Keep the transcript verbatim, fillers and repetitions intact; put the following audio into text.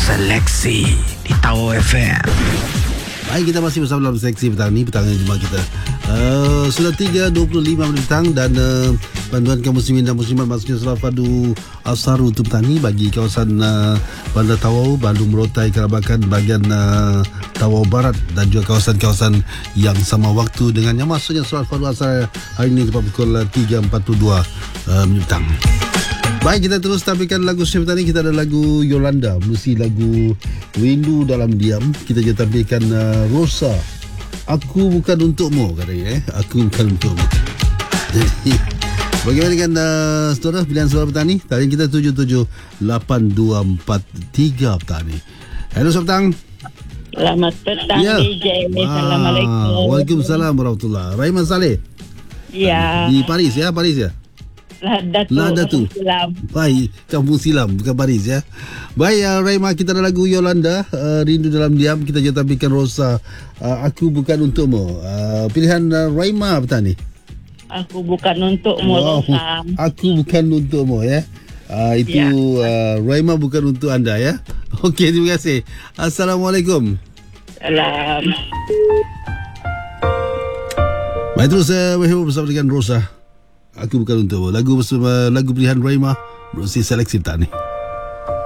Seleksi di Tower F M. Baik, kita masih bersama dalam Seleksi petang ni, petang jemaah kita. Uh, sudah tiga dua puluh lima minit petang dan uh, bantuan kaum muslimin dan muslimat masuknya solat fardu asar untuk petang ni bagi kawasan uh, Bandar Tawau, Bandung Merotai, Kerabakan, bahagian uh, Tawau Barat dan juga kawasan-kawasan yang sama waktu dengan yang masuknya solat fardu asar hari ini tepat pukul tiga empat puluh dua uh, minit petang. Baik, kita terus tampilkan lagu Syed tadi. Kita ada lagu Yolanda, mesti lagu Rindu Dalam Diam. Kita juga tampilkan uh, Rosa, Aku Bukan Untukmu, katanya eh. Aku Bukan Untukmu. Jadi bagaimana dengan uh, saudara pilihan suara petani? Tadi kita tujuh tujuh lapan dua empat tiga petani. Hello petang. Selamat petang ya. D J. Assalamualaikum. Waalaikumsalam warahmatullahi. Rahman Saleh. Ya. Di Paris ya, Paris ya. Lada tu. Lada tu. Silam. Baik, Kampung Silam, bukan Paris ya. Baik, uh, Raima, kita ada lagu Yolanda, uh, Rindu Dalam Diam. Kita juga tampilkan Rosa, uh, Aku Bukan Untukmu. Uh, pilihan uh, Raima apa ni? Aku bukan untukmu, Wow, Rosa. Aku Bukan Untukmu ya. Uh, itu Ya. uh, Raima bukan untuk anda ya. Okey, terima kasih. Assalamualaikum. Salam. Baik, terus saya uh, bersama dengan Rosa, Aku Bukan Untukmu. Lagu bersama lagu pilihan Raima, bersama Seleksi petang ni.